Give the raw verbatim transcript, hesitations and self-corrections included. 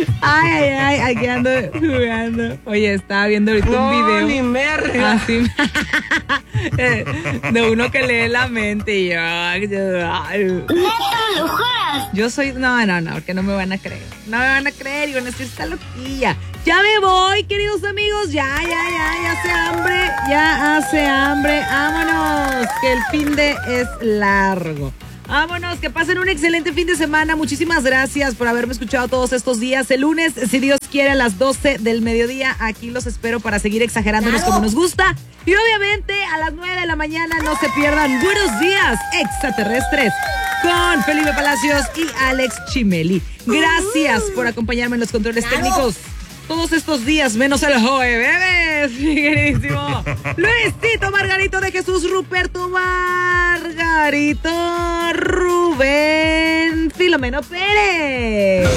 Ay, ay, ay, aquí ando jugando. Oye, estaba viendo ahorita no, un video. Ni merda. Así, de uno que lee la mente y yo. Yo soy. No, no, no, porque no me van a creer. No me van a creer y van a decir, está loquilla. Ya me voy, queridos amigos. Ya, ya, ya, ya hace hambre. Ya hace hambre. Vámonos, que el fin de es largo. Vámonos, que pasen un excelente fin de semana. Muchísimas gracias por haberme escuchado todos estos días. El lunes, si Dios quiere, a las doce del mediodía, aquí los espero para seguir exagerándonos como nos gusta. Y obviamente, a las nueve de la mañana, no se pierdan Buenos Días Extraterrestres con Felipe Palacios y Alex Chimeli. Gracias por acompañarme en los controles técnicos todos estos días, menos el jueves, mi queridísimo Luisito Margarito de Jesús, Ruperto Margarito, Rubén Filomeno Pérez.